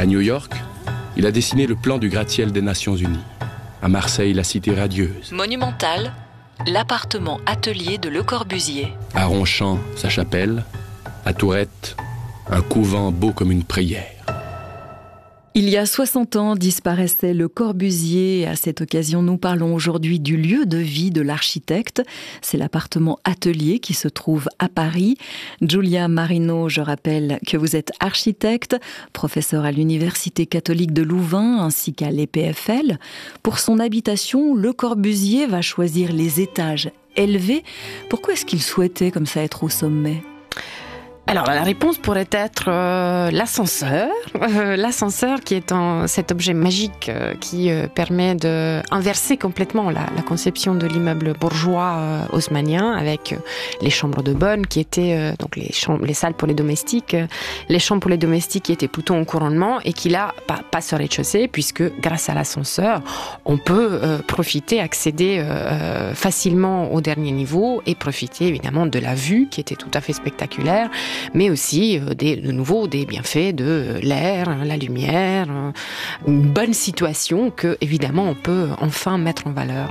À New York, il a dessiné le plan du gratte-ciel des Nations Unies. À Marseille, la cité radieuse. Monumental, l'appartement atelier de Le Corbusier. À Ronchamp, sa chapelle. À Tourette, un couvent beau comme une prière. Il y a 60 ans disparaissait Le Corbusier. À cette occasion, nous parlons aujourd'hui du lieu de vie de l'architecte. C'est l'appartement atelier qui se trouve à Paris. Giulia Marino, je rappelle que vous êtes architecte, professeur à l'Université catholique de Louvain ainsi qu'à l'EPFL. Pour son habitation, Le Corbusier va choisir les étages élevés. Pourquoi est-ce qu'il souhaitait comme ça être au sommet ? Alors, la réponse pourrait être l'ascenseur. L'ascenseur qui est cet objet magique qui permet d'inverser complètement la conception de l'immeuble bourgeois haussmannien avec les chambres de bonne qui étaient donc les salles pour les domestiques, les chambres pour les domestiques qui étaient plutôt en couronnement et qui là passent au rez-de-chaussée puisque grâce à l'ascenseur, on peut accéder facilement au dernier niveau et profiter évidemment de la vue qui était tout à fait spectaculaire, mais aussi de nouveau des bienfaits de l'air, la lumière, une bonne situation que évidemment on peut enfin mettre en valeur.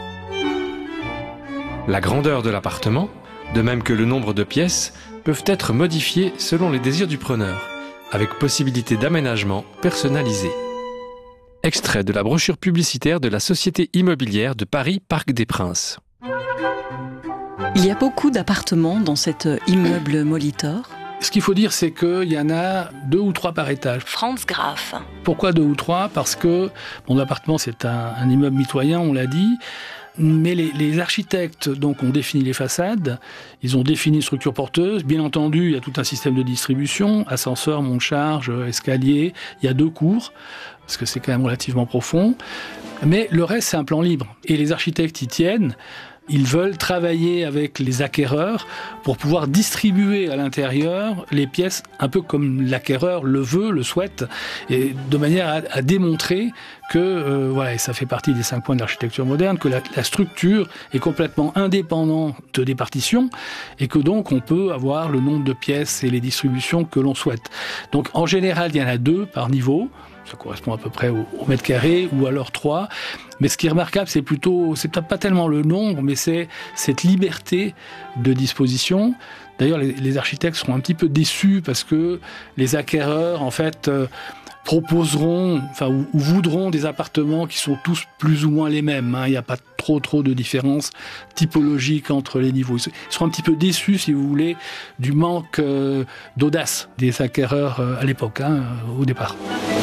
La grandeur de l'appartement, de même que le nombre de pièces, peuvent être modifiées selon les désirs du preneur, avec possibilité d'aménagement personnalisé. Extrait de la brochure publicitaire de la Société immobilière de Paris Parc des Princes. Il y a beaucoup d'appartements dans cet immeuble Molitor. Ce qu'il faut dire, c'est qu'il y en a 2 ou 3 par étage. Franz Graf. Pourquoi 2 ou 3 ? Parce que mon appartement, c'est un immeuble mitoyen, on l'a dit. Mais les architectes donc, ont défini les façades, ils ont défini une structure porteuse. Bien entendu, il y a tout un système de distribution, ascenseur, monte-charge, escalier. Il y a 2 cours, parce que c'est quand même relativement profond. Mais le reste, c'est un plan libre. Et les architectes y tiennent. Ils veulent travailler avec les acquéreurs pour pouvoir distribuer à l'intérieur les pièces un peu comme l'acquéreur le veut, le souhaite, et de manière à démontrer que, voilà, et ça fait partie des 5 points de l'architecture moderne, que la structure est complètement indépendante des partitions et que donc on peut avoir le nombre de pièces et les distributions que l'on souhaite. Donc en général, il y en a 2 par niveau. Ça correspond à peu près au mètre carré, ou alors 3. Mais ce qui est remarquable, c'est peut-être pas tellement le nombre, mais c'est cette liberté de disposition. D'ailleurs, les architectes seront un petit peu déçus parce que les acquéreurs, en fait, proposeront, ou voudront des appartements qui sont tous plus ou moins les mêmes. Il n'y a pas trop de différence typologique entre les niveaux. Ils seront un petit peu déçus, si vous voulez, du manque d'audace des acquéreurs à l'époque, au départ.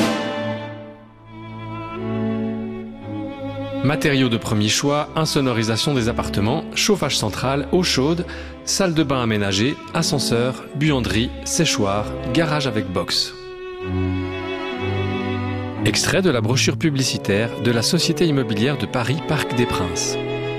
Matériaux de premier choix, insonorisation des appartements, chauffage central, eau chaude, salle de bain aménagée, ascenseur, buanderie, séchoir, garage avec box. Extrait de la brochure publicitaire de la Société immobilière de Paris Parc des Princes.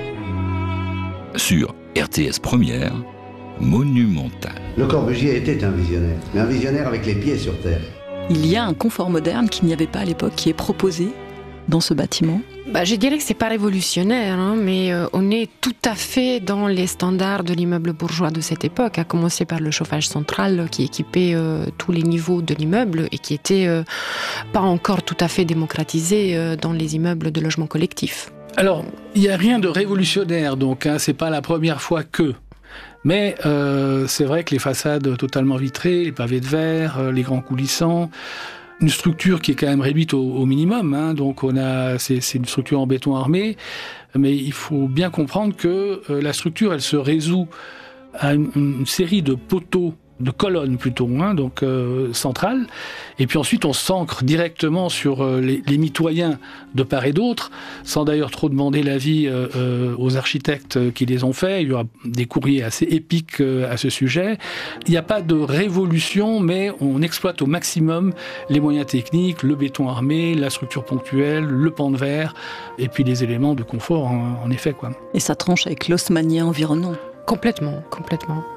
Sur RTS Première, Monumental. Le Corbusier était un visionnaire, mais un visionnaire avec les pieds sur terre. Il y a un confort moderne qu'il n'y avait pas à l'époque qui est proposé dans ce bâtiment. Je dirais que c'est pas révolutionnaire, mais on est tout à fait dans les standards de l'immeuble bourgeois de cette époque, à commencer par le chauffage central qui équipait tous les niveaux de l'immeuble et qui était pas encore tout à fait démocratisé dans les immeubles de logement collectif. Alors, il n'y a rien de révolutionnaire, donc c'est pas la première fois que. Mais c'est vrai que les façades totalement vitrées, les pavés de verre, les grands coulissants, une structure qui est quand même réduite au minimum, donc c'est une structure en béton armé, mais il faut bien comprendre que la structure, elle se résout à une série de poteaux, de colonnes plutôt, donc centrales, et puis ensuite on s'ancre directement sur les mitoyens de part et d'autre, sans d'ailleurs trop demander l'avis aux architectes qui les ont faits. Il y aura des courriers assez épiques à ce sujet. Il n'y a pas de révolution, mais on exploite au maximum les moyens techniques, le béton armé, la structure ponctuelle, le pan de verre, et puis les éléments de confort en effet, quoi. Et ça tranche avec l'haussmannien environnant. Complètement.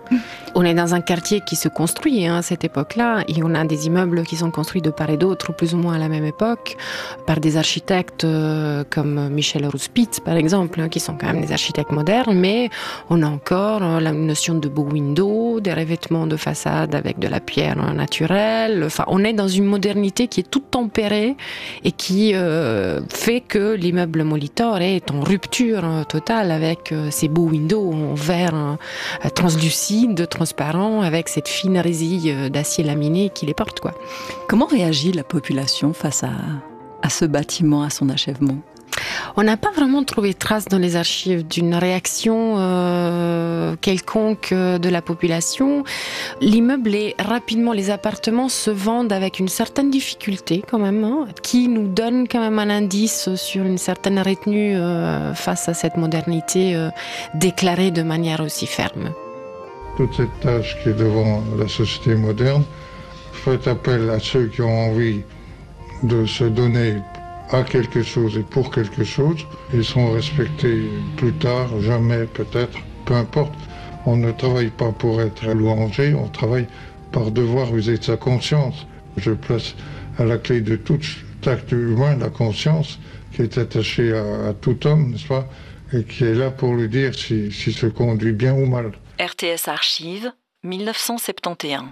On est dans un quartier qui se construit à cette époque-là, et on a des immeubles qui sont construits de part et d'autre, plus ou moins à la même époque, par des architectes comme Michel Rouspitz, par exemple, qui sont quand même des architectes modernes, mais on a encore la notion de beau window, des revêtements de façade avec de la pierre naturelle. Enfin, on est dans une modernité qui est toute tempérée et qui fait que l'immeuble Molitor est en rupture totale avec ces beaux windows en verre translucide, transparent, avec cette fine résille d'acier laminé qui les porte, quoi. Comment réagit la population face à ce bâtiment, à son achèvement ? On n'a pas vraiment trouvé trace dans les archives d'une réaction quelconque de la population. L'immeuble est rapidement, les appartements se vendent avec une certaine difficulté quand même, qui nous donne quand même un indice sur une certaine retenue face à cette modernité déclarée de manière aussi ferme. Toute cette tâche qui est devant la société moderne fait appel à ceux qui ont envie de se donner à quelque chose et pour quelque chose. Ils sont respectés plus tard, jamais peut-être, peu importe. On ne travaille pas pour être louangé, on travaille par devoir user de sa conscience. Je place à la clé de tout acte humain la conscience qui est attachée à tout homme, n'est-ce pas, et qui est là pour lui dire s'il se conduit bien ou mal. RTS Archives, 1971.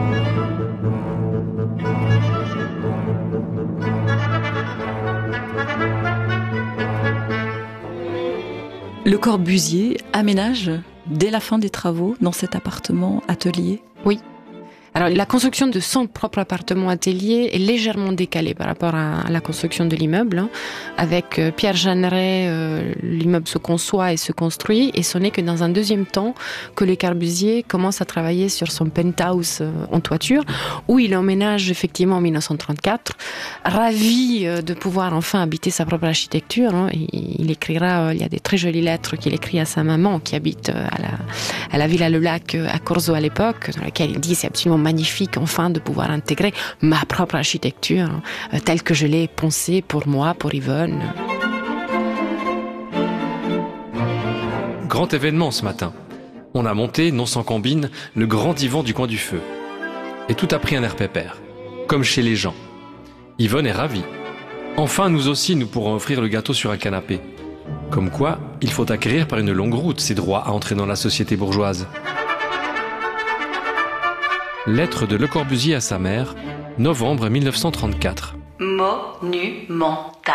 Le Corbusier aménage dès la fin des travaux dans cet appartement atelier ? Oui. Alors, la construction de son propre appartement atelier est légèrement décalée par rapport à la construction de l'immeuble. Avec Pierre Jeanneret, l'immeuble se conçoit et se construit, et ce n'est que dans un deuxième temps que Le Corbusier commence à travailler sur son penthouse en toiture, où il emménage effectivement en 1934, ravi de pouvoir enfin habiter sa propre architecture. Il écrira, il y a des très jolies lettres qu'il écrit à sa maman qui habite à la Villa Le Lac à Corzo à l'époque, dans laquelle il dit c'est absolument magnifique enfin de pouvoir intégrer ma propre architecture telle que je l'ai pensée pour moi, pour Yvonne. Grand événement ce matin. On a monté, non sans combine, le grand divan du coin du feu. Et tout a pris un air pépère, comme chez les gens. Yvonne est ravie. Enfin, nous aussi, nous pourrons offrir le gâteau sur un canapé. Comme quoi, il faut acquérir par une longue route ses droits à entrer dans la société bourgeoise. Lettre de Le Corbusier à sa mère, novembre 1934. Monumental.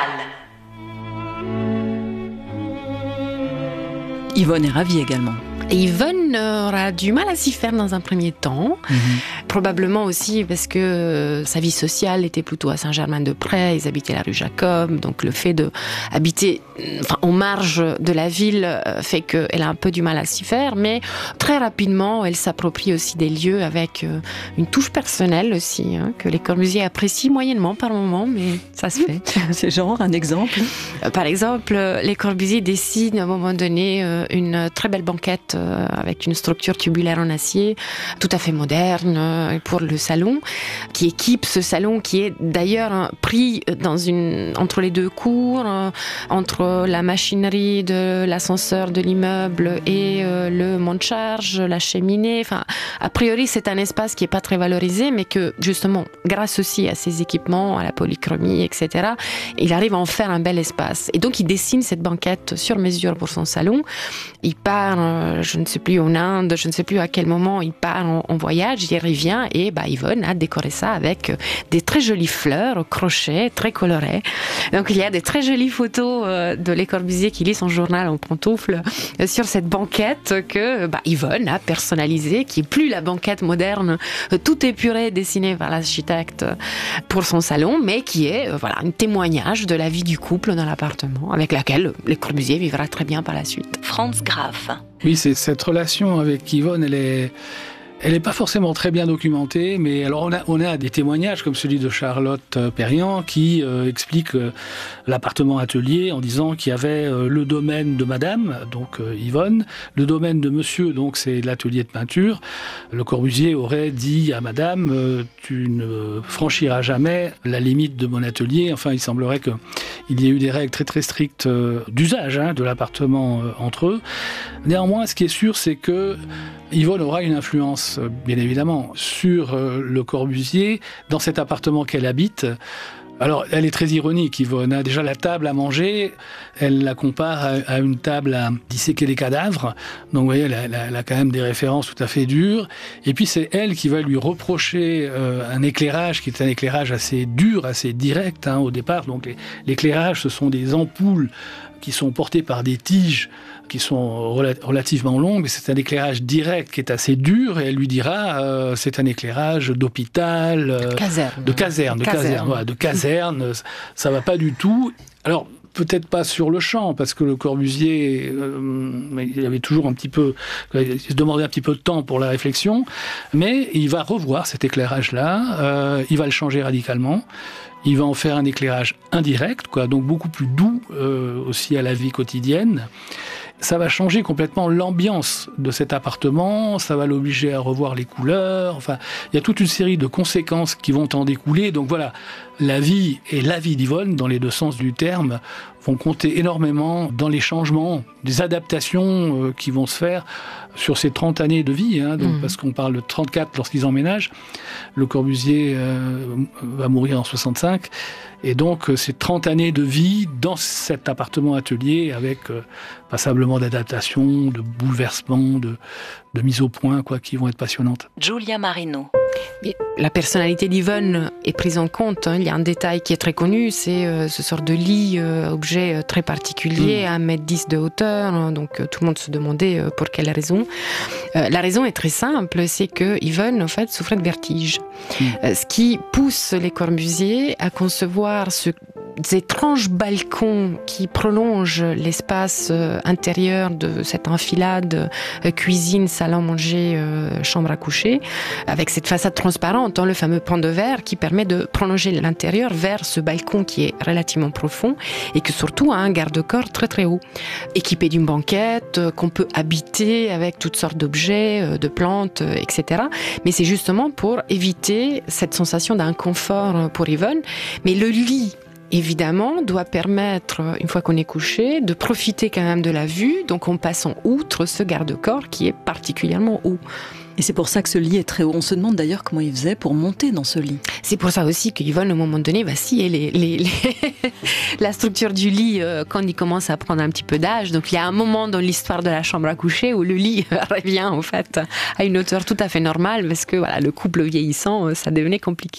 Yvonne est ravie également. Yvonne aura du mal à s'y faire dans un premier temps, probablement aussi parce que sa vie sociale était plutôt à Saint-Germain-de-Prés, ils habitaient la rue Jacob, donc le fait d'habiter en marge de la ville fait qu'elle a un peu du mal à s'y faire, mais très rapidement elle s'approprie aussi des lieux avec une touche personnelle aussi, que les Corbusier apprécient moyennement par moment, mais ça se fait. C'est genre un exemple. Par exemple, les Corbusier dessinent à un moment donné une très belle banquette avec une structure tubulaire en acier, tout à fait moderne pour le salon, qui équipe ce salon qui est d'ailleurs pris entre les deux cours, entre la machinerie de l'ascenseur de l'immeuble et le monte-charge, la cheminée. Enfin, a priori, c'est un espace qui est pas très valorisé, mais que justement, grâce aussi à ces équipements, à la polychromie, etc., il arrive à en faire un bel espace. Et donc, il dessine cette banquette sur mesure pour son salon. Il part, je ne sais plus, en Inde, je ne sais plus à quel moment il part en voyage, il revient et Yvonne a décoré ça avec des très jolies fleurs au crochet, très colorées. Donc il y a des très jolies photos de Le Corbusier qui lit son journal en pantoufles sur cette banquette que Yvonne a personnalisée, qui est plus la banquette moderne, tout épuré, dessinée par l'architecte pour son salon, mais qui est un témoignage de la vie du couple dans l'appartement, avec laquelle Le Corbusier vivra très bien par la suite. Franz Graf. Oui, c'est cette relation avec Yvonne, elle est pas forcément très bien documentée, mais alors on a des témoignages comme celui de Charlotte Perriand qui explique l'appartement atelier en disant qu'il y avait le domaine de madame, donc Yvonne, le domaine de monsieur, donc c'est l'atelier de peinture. Le Corbusier aurait dit à madame tu ne franchiras jamais la limite de mon atelier. Enfin, il semblerait que il y a eu des règles très très strictes d'usage de l'appartement entre eux. Néanmoins, ce qui est sûr, c'est que Yvonne aura une influence, bien évidemment, sur Le Corbusier dans cet appartement qu'elle habite. Alors, elle est très ironique, Yvonne. Déjà, la table à manger, elle la compare à une table à disséquer des cadavres. Donc, vous voyez, elle a quand même des références tout à fait dures. Et puis, c'est elle qui va lui reprocher un éclairage qui est un éclairage assez dur, assez direct au départ. Donc, l'éclairage, ce sont des ampoules qui sont portées par des tiges qui sont relativement longues, mais c'est un éclairage direct qui est assez dur, et elle lui dira c'est un éclairage d'hôpital, de caserne, ça va pas du tout. Alors, peut-être pas sur le champ, parce que Le Corbusier, il avait toujours il se demandait un petit peu de temps pour la réflexion, mais il va revoir cet éclairage-là, il va le changer radicalement. Il va en faire un éclairage indirect, donc beaucoup plus doux aussi à la vie quotidienne. Ça va changer complètement l'ambiance de cet appartement, ça va l'obliger à revoir les couleurs, enfin, il y a toute une série de conséquences qui vont en découler. Donc voilà, la vie d'Yvonne, dans les deux sens du terme, vont compter énormément dans les changements, des adaptations qui vont se faire sur ces 30 années de vie, parce qu'on parle de 34 lorsqu'ils emménagent. Le Corbusier va mourir en 65, et donc ces 30 années de vie dans cet appartement-atelier avec passablement d'adaptations, de bouleversements, de mise au point, qui vont être passionnantes. Giulia Marino. La personnalité d'Yvonne est prise en compte. Il y a un détail qui est très connu, c'est ce sort de lit, objet très particulier, 1m10 de hauteur. Donc tout le monde se demandait pour quelle raison. La raison est très simple, c'est que Yvonne, en fait, souffrait de vertige. Ce qui pousse les Corbusier à concevoir ces étranges balcons qui prolongent l'espace intérieur de cette enfilade cuisine, salon, manger, chambre à coucher, avec cette façade transparente, le fameux pan de verre qui permet de prolonger l'intérieur vers ce balcon qui est relativement profond et qui surtout a un garde-corps très très haut, équipé d'une banquette qu'on peut habiter avec toutes sortes d'objets, de plantes, etc. Mais c'est justement pour éviter cette sensation d'inconfort pour Yvonne. Mais le lit, évidemment, doit permettre, une fois qu'on est couché, de profiter quand même de la vue, donc en passant outre ce garde-corps qui est particulièrement haut. Et c'est pour ça que ce lit est très haut. On se demande d'ailleurs comment il faisait pour monter dans ce lit. C'est pour ça aussi qu'Yvonne, à un moment donné, va scier la structure du lit quand il commence à prendre un petit peu d'âge. Donc il y a un moment dans l'histoire de la chambre à coucher où le lit revient en fait à une hauteur tout à fait normale, parce que voilà, le couple vieillissant, ça devenait compliqué.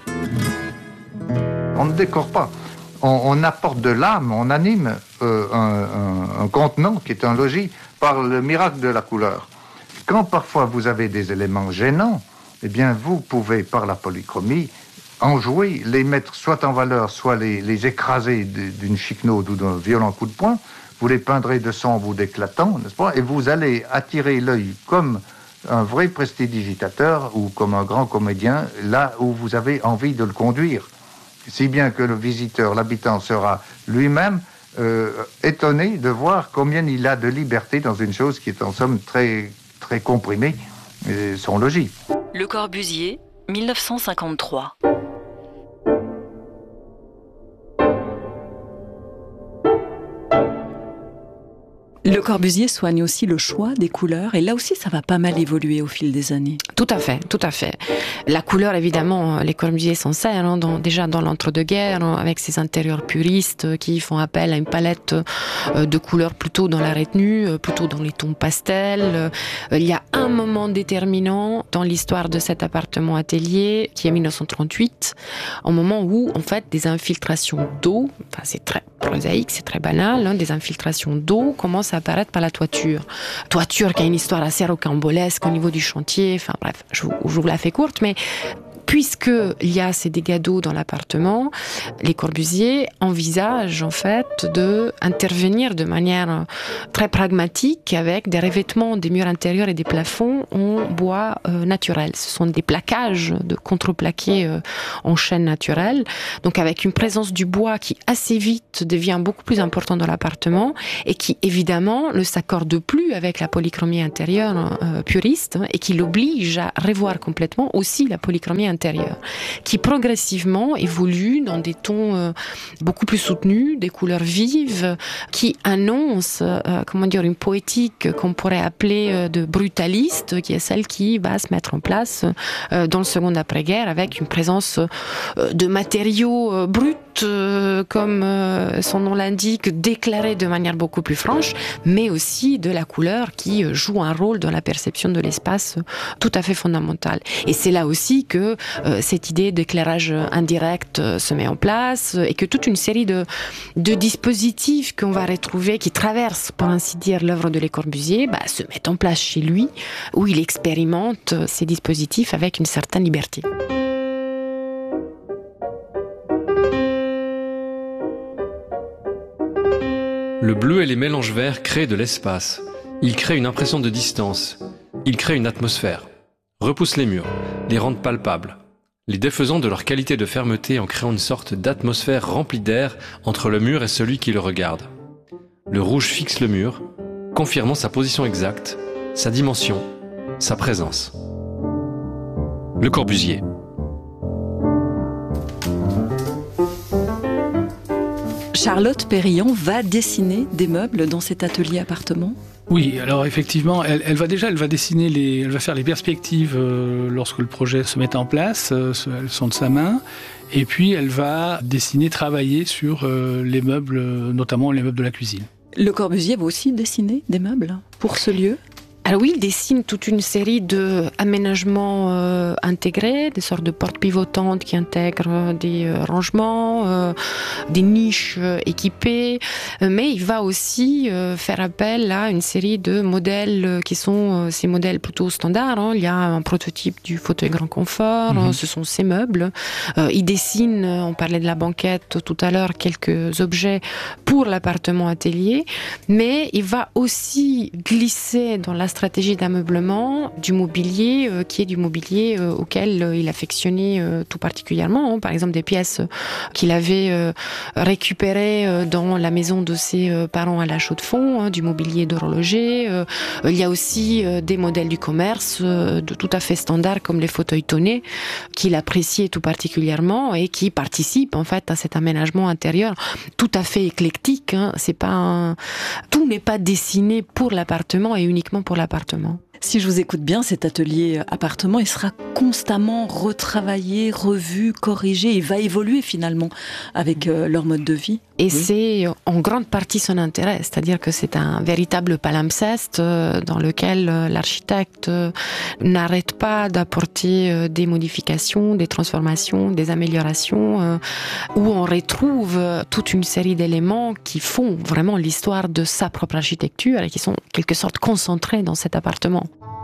On ne décore pas. On apporte de l'âme, on anime un contenant qui est un logis par le miracle de la couleur. Quand parfois vous avez des éléments gênants, eh bien vous pouvez, par la polychromie, en jouer, les mettre soit en valeur, soit les écraser d'une chiquenaude ou d'un violent coup de poing. Vous les peindrez de sombre ou d'éclatant, n'est-ce pas? Et vous allez attirer l'œil comme un vrai prestidigitateur ou comme un grand comédien, là où vous avez envie de le conduire. Si bien que le visiteur, l'habitant, sera lui-même étonné de voir combien il a de liberté dans une chose qui est en somme très, très comprimée, son logis. Le Corbusier, 1953. Le Corbusier soigne aussi le choix des couleurs, et là aussi ça va pas mal évoluer au fil des années. Tout à fait, tout à fait. La couleur, évidemment, les Corbusier s'en servent, déjà dans l'entre-deux-guerres, avec ces intérieurs puristes qui font appel à une palette de couleurs plutôt dans la retenue, plutôt dans les tons pastels. Il y a un moment déterminant dans l'histoire de cet appartement-atelier, qui est 1938, au moment où, en fait, des infiltrations d'eau, enfin c'est très prosaïque, c'est très banal, des infiltrations d'eau commencent à apparaître par la toiture. Toiture qui a une histoire assez rocambolesque au niveau du chantier, enfin bref, je vous la fais courte, mais puisqu'il y a ces dégâts d'eau dans l'appartement, les Corbusier envisagent en fait d'intervenir de manière très pragmatique avec des revêtements des murs intérieurs et des plafonds en bois naturel. Ce sont des plaquages de contreplaqué en chêne naturel, donc avec une présence du bois qui assez vite devient beaucoup plus important dans l'appartement et qui évidemment ne s'accorde plus avec la polychromie intérieure puriste et qui l'oblige à revoir complètement aussi la polychromie intérieure intérieur, qui progressivement évolue dans des tons beaucoup plus soutenus, des couleurs vives, qui annoncent, une poétique qu'on pourrait appeler de brutaliste, qui est celle qui va se mettre en place dans le second après-guerre, avec une présence de matériaux bruts, comme son nom l'indique, déclarés de manière beaucoup plus franche, mais aussi de la couleur qui joue un rôle dans la perception de l'espace tout à fait fondamental. Et c'est là aussi que cette idée d'éclairage indirect se met en place, et que toute une série de dispositifs qu'on va retrouver, qui traversent, pour ainsi dire, l'œuvre de Le Corbusier, se mettent en place chez lui, où il expérimente ces dispositifs avec une certaine liberté. Le bleu et les mélanges verts créent de l'espace. Ils créent une impression de distance. Ils créent une atmosphère. Repoussent les murs, les rendent palpables, les défaisant de leur qualité de fermeté en créant une sorte d'atmosphère remplie d'air entre le mur et celui qui le regarde. Le rouge fixe le mur, confirmant sa position exacte, sa dimension, sa présence. Le Corbusier. Charlotte Périllon va dessiner des meubles dans cet atelier appartement ? Oui, alors effectivement, elle va dessiner elle va faire les perspectives lorsque le projet se met en place, elles sont de sa main, et puis elle va travailler sur les meubles, notamment les meubles de la cuisine. Le Corbusier va aussi dessiner des meubles pour ce lieu ? Alors oui, il dessine toute une série d'aménagements intégrés, des sortes de portes pivotantes qui intègrent des rangements, des niches équipées, mais il va aussi faire appel à une série de modèles qui sont ces modèles plutôt standards. Il y a un prototype du fauteuil grand confort, ce sont ces meubles. Il dessine, on parlait de la banquette tout à l'heure, quelques objets pour l'appartement atelier, mais il va aussi glisser dans la stratégie d'ameublement du mobilier qui est du mobilier auquel il affectionnait tout particulièrement. Par exemple, des pièces qu'il avait récupérées dans la maison de ses parents à La Chaux-de-Fonds, du mobilier d'horloger. Il y a aussi des modèles du commerce de tout à fait standards comme les fauteuils tonnés qu'il appréciait tout particulièrement et qui participent en fait à cet aménagement intérieur tout à fait éclectique. Tout n'est pas dessiné pour l'appartement et uniquement pour l'appartement. Si je vous écoute bien, cet atelier appartement, il sera constamment retravaillé, revu, corrigé, il va évoluer finalement avec leur mode de vie. Et c'est en grande partie son intérêt, c'est-à-dire que c'est un véritable palimpseste dans lequel l'architecte n'arrête pas d'apporter des modifications, des transformations, des améliorations, où on retrouve toute une série d'éléments qui font vraiment l'histoire de sa propre architecture et qui sont en quelque sorte concentrés dans cet appartement.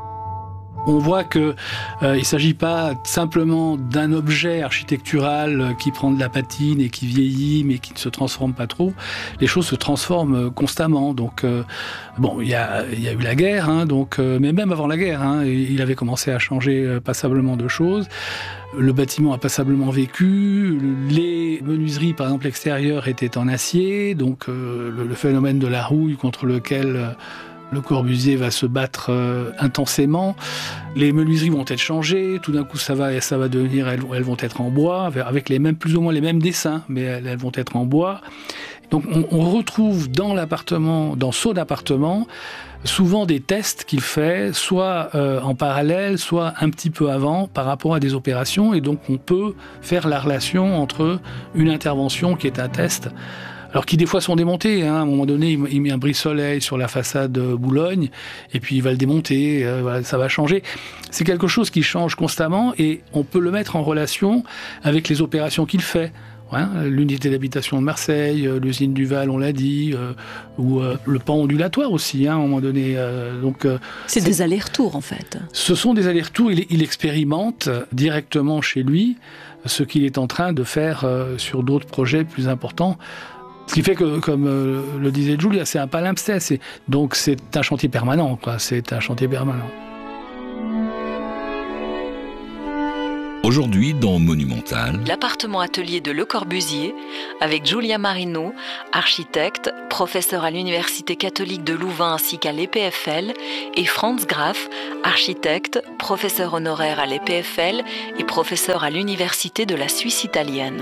On voit que il s'agit pas simplement d'un objet architectural qui prend de la patine et qui vieillit mais qui ne se transforme pas trop. Les choses se transforment constamment. Donc il y a eu la guerre, mais même avant la guerre, il avait commencé à changer passablement de choses. Le bâtiment a passablement vécu. Les menuiseries, par exemple extérieures, étaient en acier. Donc le phénomène de la rouille contre lequel Le Corbusier va se battre intensément. Les menuiseries vont être changées. Tout d'un coup, ça va devenir, elles vont être en bois, avec plus ou moins les mêmes dessins, mais elles vont être en bois. Donc, on retrouve dans l'appartement, dans son appartement, souvent des tests qu'il fait, soit en parallèle, soit un petit peu avant, par rapport à des opérations. Et donc, on peut faire la relation entre une intervention qui est un test, alors qui des fois sont démontés. À un moment donné, il met un brise-soleil sur la façade Boulogne, et puis il va le démonter, ça va changer. C'est quelque chose qui change constamment, et on peut le mettre en relation avec les opérations qu'il fait. L'unité d'habitation de Marseille, l'usine du Val, on l'a dit, ou le pan ondulatoire aussi, à un moment donné. C'est des allers-retours, en fait. Ce sont des allers-retours. Il expérimente directement chez lui ce qu'il est en train de faire sur d'autres projets plus importants. Ce qui fait que, comme le disait Julia, c'est un palimpseste. Donc c'est un chantier permanent, C'est un chantier permanent. Aujourd'hui dans Monumental, L'appartement atelier de Le Corbusier, avec Giulia Marino, architecte, professeur à l'Université catholique de Louvain ainsi qu'à l'EPFL, et Franz Graf, architecte, professeur honoraire à l'EPFL et professeur à l'Université de la Suisse italienne.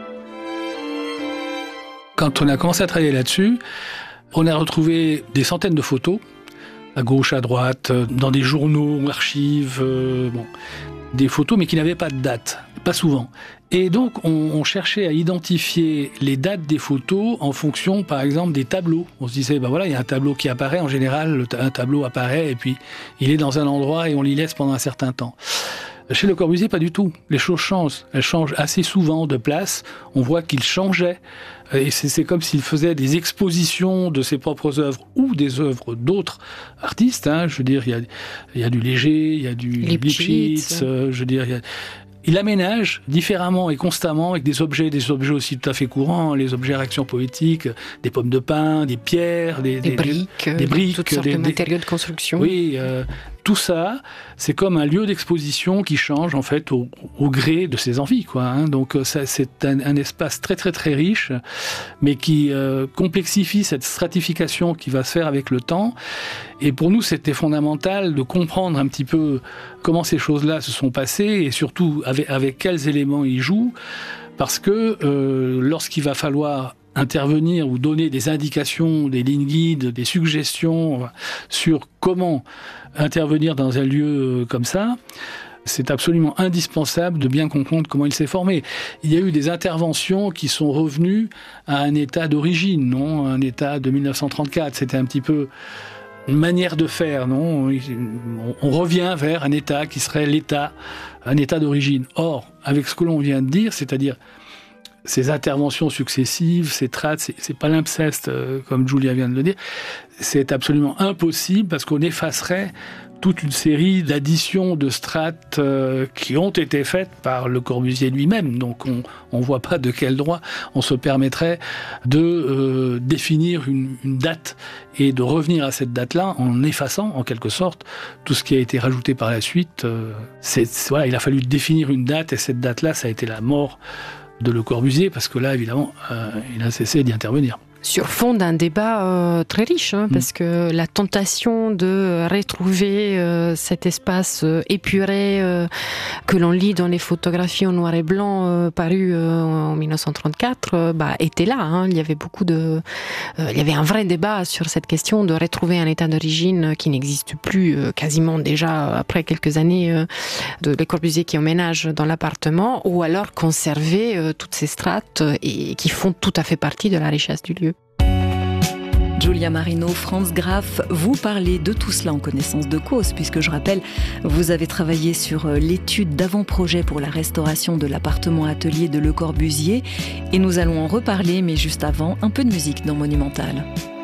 Quand on a commencé à travailler là-dessus, on a retrouvé des centaines de photos, à gauche, à droite, dans des journaux, archives, des photos, mais qui n'avaient pas de date, pas souvent. Et donc, on cherchait à identifier les dates des photos en fonction, par exemple, des tableaux. On se disait, il y a un tableau qui apparaît, en général, un tableau apparaît, et puis il est dans un endroit et on l'y laisse pendant un certain temps. Chez Le Corbusier, pas du tout. Les choses changent. Elles changent assez souvent de place. On voit qu'il changeait. Et c'est comme s'il faisait des expositions de ses propres œuvres ou des œuvres d'autres artistes. Je veux dire, il y a du Léger, il y a du Lipschitz. Il aménage différemment et constamment avec des objets aussi tout à fait courants, les objets à réaction poétique, des pommes de pin, des pierres, des briques, toutes sortes de matériaux de construction. Oui, tout ça, c'est comme un lieu d'exposition qui change en fait au gré de ses envies, quoi. Donc ça, c'est un espace très très très riche, mais qui complexifie cette stratification qui va se faire avec le temps. Et pour nous, c'était fondamental de comprendre un petit peu comment ces choses-là se sont passées et surtout avec quels éléments ils jouent, parce que lorsqu'il va falloir intervenir ou donner des indications, des lignes guides, des suggestions sur comment intervenir dans un lieu comme ça, c'est absolument indispensable de bien comprendre comment il s'est formé. Il y a eu des interventions qui sont revenues à un état d'origine, non ? Un état de 1934. C'était un petit peu une manière de faire, non ? On revient vers un état qui serait un état d'origine. Or, avec ce que l'on vient de dire, c'est-à-dire ces interventions successives, ces strates, c'est palimpseste, comme Giulia vient de le dire, c'est absolument impossible parce qu'on effacerait toute une série d'additions de strates qui ont été faites par Le Corbusier lui-même. Donc on voit pas de quel droit on se permettrait de définir une date et de revenir à cette date-là en effaçant, en quelque sorte, tout ce qui a été rajouté par la suite. Il a fallu définir une date et cette date-là, ça a été la mort de Le Corbusier, parce que là, évidemment, il a cessé d'y intervenir. Sur fond d'un débat très riche, parce que la tentation de retrouver cet espace épuré que l'on lit dans les photographies en noir et blanc parues en 1934 était là. Il y avait il y avait un vrai débat sur cette question de retrouver un état d'origine qui n'existe plus quasiment déjà après quelques années de Le Corbusier qui emménage dans l'appartement, ou alors conserver toutes ces strates et qui font tout à fait partie de la richesse du lieu. Giulia Marino, Franz Graf, vous parlez de tout cela en connaissance de cause, puisque je rappelle, vous avez travaillé sur l'étude d'avant-projet pour la restauration de l'appartement atelier de Le Corbusier, et nous allons en reparler, mais juste avant, un peu de musique dans Monumental.